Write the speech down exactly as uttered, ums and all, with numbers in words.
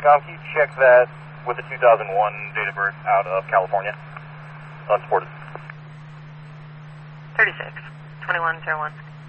Intercom, can you check that with the two thousand one date of birth out of California? Unsupported. thirty-six, twenty-one oh one.